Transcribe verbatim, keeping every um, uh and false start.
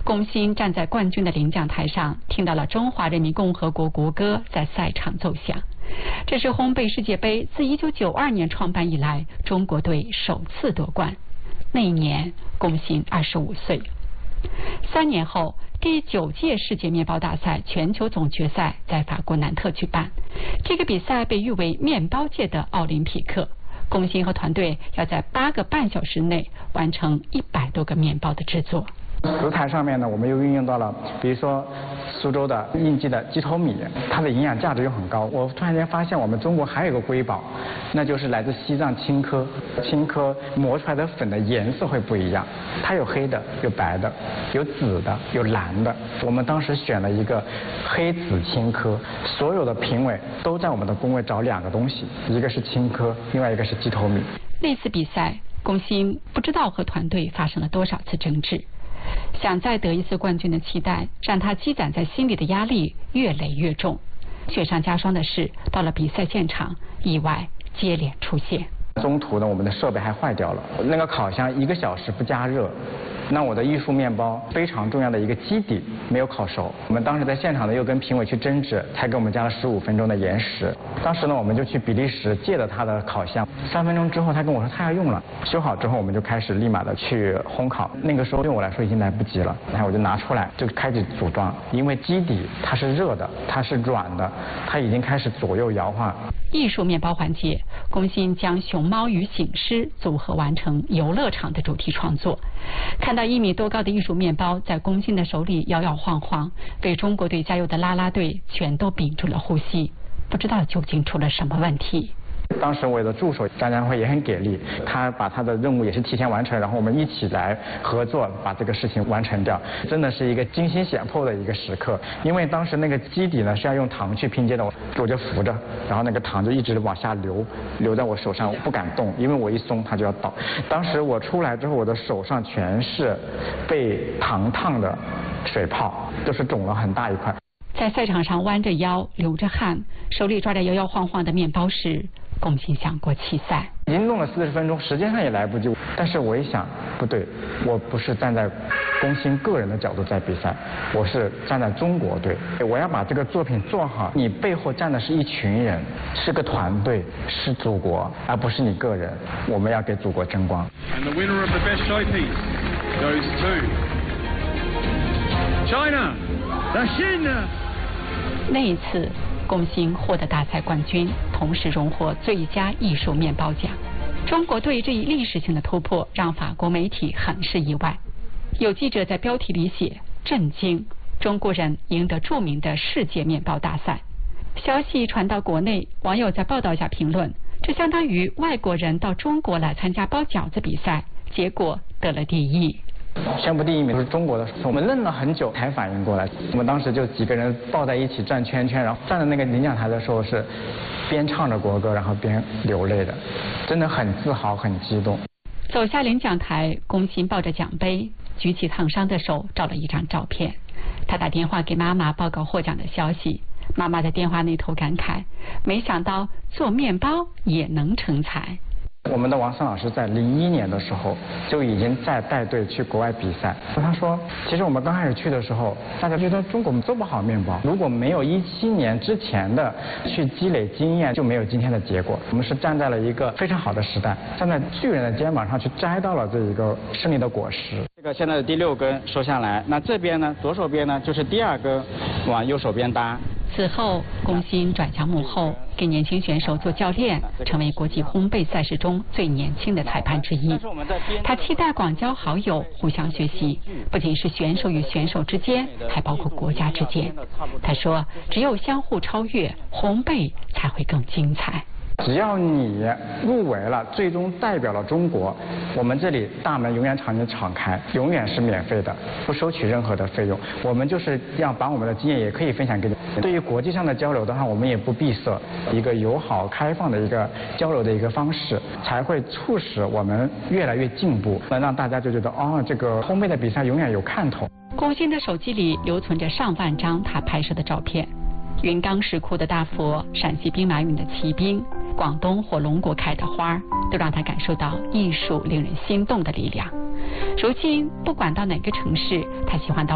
龚欣站在冠军的领奖台上，听到了中华人民共和国国歌在赛场奏响。这是烘焙世界杯自一九九二年创办以来，中国队首次夺冠。那一年，龚欣二十五岁。三年后，第九届世界面包大赛全球总决赛在法国南特举办。这个比赛被誉为面包界的奥林匹克。龚欣和团队要在八个半小时内完成一百多个面包的制作。 食材上面呢，我们又运用到了，比如说苏州的应季的鸡头米，它的营养价值又很高。我突然间发现，我们中国还有一个瑰宝，那就是来自西藏青稞。青稞磨出来的粉的颜色会不一样，它有黑的，有白的，有紫的，有蓝的。我们当时选了一个黑紫青稞，所有的评委都在我们的工位找两个东西，一个是青稞，另外一个是鸡头米。 那次比赛，龚欣不知道和团队发生了多少次争执。想再得一次冠军的期待，让他积攒在心里的压力越累越重。雪上加霜的是，到了比赛现场，意外接连出现。 中途呢，我们的设备还坏掉了，那个烤箱一个小时不加热，那我的艺术面包非常重要的一个基底没有烤熟。我们当时在现场呢，又跟评委去争执，才给我们加了十五分钟的延时。当时呢，我们就去比利时借了他的烤箱，三分钟之后他跟我说他要用了，修好之后我们就开始立马的去烘烤。那个时候对我来说已经来不及了，然后我就拿出来就开始组装，因为基底它是热的，它是软的，它已经开始左右摇晃。 艺术面包环节，龚欣将熊猫与醒狮组合完成游乐场的主题创作。看到一米多高的艺术面包在龚欣的手里摇摇晃晃，为中国队加油的啦啦队全都屏住了呼吸，不知道究竟出了什么问题。 当时我的助手张家辉也很给力，他把他的任务也是提前完成，然后我们一起来合作把这个事情完成掉，真的是一个惊心险迫的一个时刻。因为当时那个基底呢是要用糖去拼接的，我就扶着，然后那个糖就一直往下流，流在我手上，我不敢动，因为我一松它就要倒。当时我出来之后，我的手上全是被糖烫的水泡，都是肿了很大一块。 在赛场上弯着腰流着汗，手里抓着摇摇晃晃的面包时，龚欣想过弃赛。 已经弄了四十分钟，时间上也来不及。但是我一想，不对，我不是站在龚欣个人的角度在比赛，我是站在中国队，我要把这个作品做好。你背后站的是一群人，是个团队，是祖国，而不是你个人。我们要给祖国争光。 And the winner of the best showpiece goes to China, the China. 那一次，龚欣获得大赛冠军，同时荣获最佳艺术面包奖。中国队这一历史性的突破让法国媒体很是意外。有记者在标题里写：“震惊，中国人赢得著名的世界面包大赛。”消息传到国内，网友在报道下评论：“这相当于外国人到中国来参加包饺子比赛，结果得了第一。” 宣布第一名是中国的，我们愣了很久才反应过来。我们当时就几个人抱在一起转圈圈，然后站在那个领奖台的时候是边唱着国歌，然后边流泪的，真的很自豪，很激动。 走下领奖台，龚欣抱着奖杯，举起烫伤的手照了一张照片。他打电话给妈妈报告获奖的消息，妈妈在电话那头感慨：没想到做面包也能成才。 我们的王森老师在零一年的时候就已经在带队去国外比赛。他说，其实我们刚开始去的时候，大家觉得中国做不好面包，如果没有一七年之前的去积累经验，就没有今天的结果。我们是站在了一个非常好的时代，站在巨人的肩膀上去摘到了这一个胜利的果实。这个现在的第六根收下来，那这边呢，左手边呢就是第二根往右手边搭。 此后，龚欣转向幕后，给年轻选手做教练，成为国际烘焙赛事中最年轻的裁判之一。他期待广交好友，互相学习，不仅是选手与选手之间，还包括国家之间。他说，只有相互超越，烘焙才会更精彩。 只要你入围了，最终代表了中国，我们这里大门永远朝你敞开，永远是免费的，不收取任何的费用。我们就是要把我们的经验也可以分享给你。对于国际上的交流的话，我们也不闭塞，一个友好开放的一个交流的一个方式，才会促使我们越来越进步，能让大家就觉得哦，这个烘焙的比赛永远有看头。 龚欣的手机里留存着上万张他拍摄的照片，云冈石窟的大佛，陕西兵马俑的骑兵，广东火龙果开的花，都让他感受到艺术令人心动的力量。如今不管到哪个城市，他喜欢到